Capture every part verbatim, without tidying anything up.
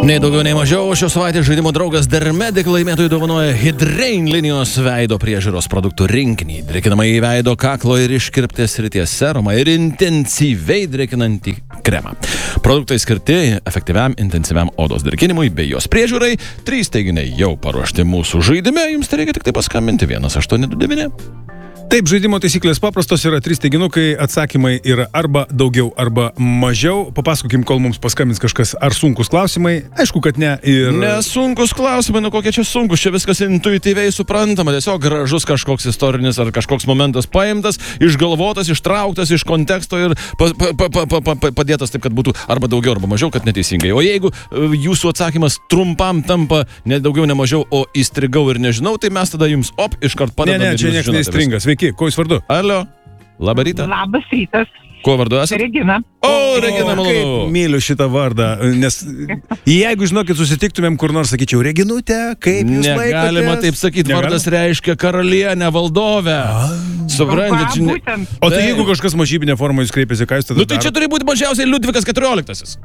Nei daugiau, nei mažiau, šios savaitės žaidimo draugas Dermedic laimėtojų dovanoja Hydrain linijos veido priežiūros produktų rinkinį, drėkinamą į veido kaklo ir iškirptės srities serumą ir intensyviai drėkinantį kremą. Produktai skirti efektyviam intensyviam odos drėkinimui bei jos priežiūrai. Trys teiginiai jau paruošti mūsų žaidime, jums tai reikia tik tai paskambinti vienas aštuoni du devyni. Taip, žaidimo taisyklės paprastos, yra trys teiginukai, atsakymai yra arba daugiau, arba mažiau. Papasakokim, kol mums paskambins kažkas, ar sunkus klausimai. Aišku, kad ne. Ir... Nesunkus klausimai, nu kokie čia sunkus, čia viskas intuityviai suprantama, tiesiog gražus kažkoks istorinis ar kažkoks momentas paimtas, išgalvotas, ištrauktas iš konteksto ir pa, pa, pa, pa, pa, padėtas taip, kad būtų arba daugiau, arba mažiau, kad neteisingai. O jeigu jūsų atsakymas trumpam tampa ne daugiau, ne mažiau, o įstrigau ir nežinau, tai mes tada jums op, iškart padedame. Ne, ne, čia niekas neįstringas. Sveiki, kuo jūs vardu? Alio, labą rytą. Labas rytas. Kuo vardu esate? Regina. O, Regina, malonu. Myliu šitą vardą, nes jeigu, žinokit, susitiktumėm kur nors, sakyčiau, Reginute, kaip jūs laikotės? Negalima taip sakyti, vardas reiškia karalienę, valdovę. Suprantate, žinai. O tai jeigu kažkas mažybinė forma jūs kreipiasi, ką jūs tada Nu tai čia turi būti mažiausiai Liudvikas keturioliktasis.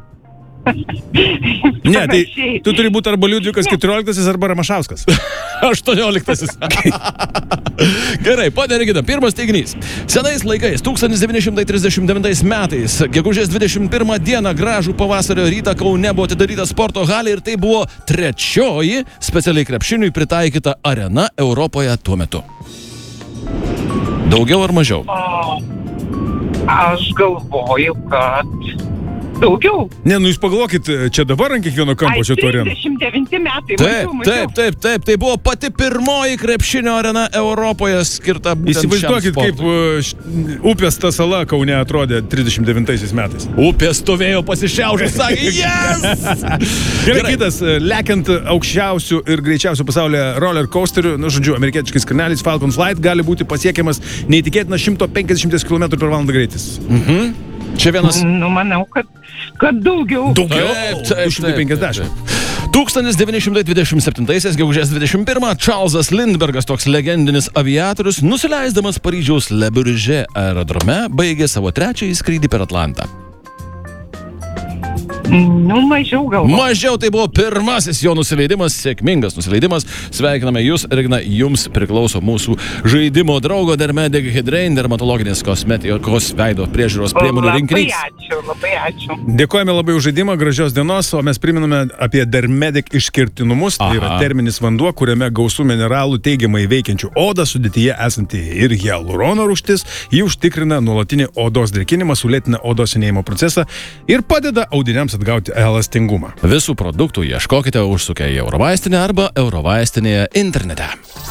Ne, tai tu turi būti arba Liudvikas keturioliktasis arba Ramašauskas. aštuonioliktasis. Gerai, ponia Regina, pirmas teiginys. Senais laikais, tūkstantis devyni šimtai trisdešimt devintais metais, gegužės dvidešimt pirmą dieną, gražų pavasario rytą Kaune buvo atidaryta sporto halė ir tai buvo trečioji specialiai krepšiniui pritaikyta arena Europoje tuo metu. Daugiau ar mažiau? O, aš galvoju, kad daugiau. Ne, nu jūs pagalvokit, čia dabar ant kiekvieno kampo šitų arenų. trisdešimt devinti metai. Taip, taip, taip, taip, tai buvo pati pirmoji krepšinio arena Europoje skirta būtent šiam Įsivaizduokit, sportui. kaip uh, š- upės ta sala Kaune atrodė trisdešimt devintaisiais metais. Upė stovėjo pasišiaužęs, sakė, yes! Gerai, Gerai. kitas, uh, lekiant aukščiausių ir greičiausių pasaulyje roller coasterių, nu, žodžiu, amerikietiškais skarneliais Falcon Flight gali būti pasiekiamas neįtikėtinas šimtas penkiasdešimt kilometrų per valandą greitis. Mhm. Čia vienas... Nu, manau, kad, kad daugiau. Daugiau? Taip, taip, du šimtai penkiasdešimt. taip, taip. tūkstantis devyni šimtai dvidešimt septintaisiais, gegužės dvidešimt pirmą, Čarlzas Lindbergas, toks legendinis aviatorius, nusileisdamas Paryžiaus Le Bourget aerodrome, baigė savo trečiąjį skrydį per Atlantą. Nu, mažiau gal. Mažiau, tai buvo pirmasis jo nusileidimas, sėkmingas nusileidimas. Sveikiname jūs, Regina, jums priklauso mūsų žaidimo draugo Dermedic Hydrain dermatologinės kosmetikos veido priežiūros priemonių rinkinys. Labai ačiū, labai ačiū. Dėkojame labai už žaidimą, gražios dienos, o mes priminame apie Dermedic išskirtinumus. Tai yra Aha. terminis vanduo, kuriame gausų mineralų teigiamai veikiančių odą, sudėtyje esanti ir hialurono rūgštis. Ji užtikrina nuolatinį odos drėkinimą, sulėtina odos senėjimo procesą ir padeda audiniams atgauti elastingumą. Visų produktų ieškokite užsukę į Eurovaistinę arba Eurovaistinėje internete.